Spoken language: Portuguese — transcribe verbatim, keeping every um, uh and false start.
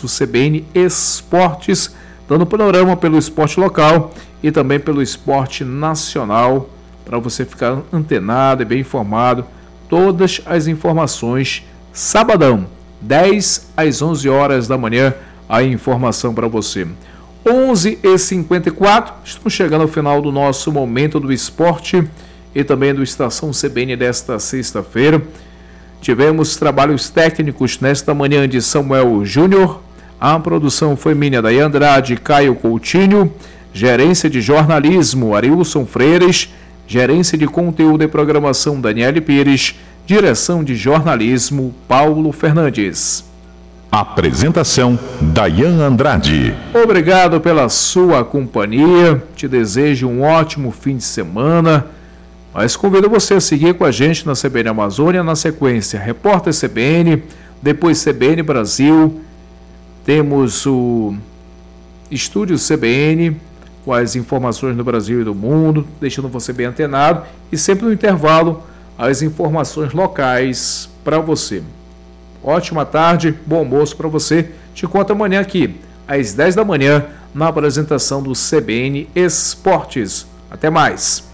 nosso C B N Esportes, dando panorama pelo esporte local e também pelo esporte nacional, para você ficar antenado e bem informado. Todas as informações, sabadão, dez às onze horas da manhã, a informação para você. onze e cinquenta e quatro, estamos chegando ao final do nosso Momento do Esporte e também do Estação C B N desta sexta-feira. Tivemos trabalhos técnicos nesta manhã de Samuel Júnior, a produção foi minha, Daí Andrade, Caio Coutinho, gerência de jornalismo, Arilson Freires, gerência de conteúdo e programação, Daniele Pires, direção de jornalismo, Paulo Fernandes. Apresentação, Dayan Andrade. Obrigado pela sua companhia, te desejo um ótimo fim de semana, mas convido você a seguir com a gente na C B N Amazônia, na sequência Repórter C B N, depois C B N Brasil, temos o Estúdio C B N, com as informações do Brasil e do mundo, deixando você bem antenado, e sempre no intervalo, as informações locais para você. Ótima tarde, bom almoço para você. Te conto amanhã aqui, às dez da manhã, na apresentação do C B N Esportes. Até mais.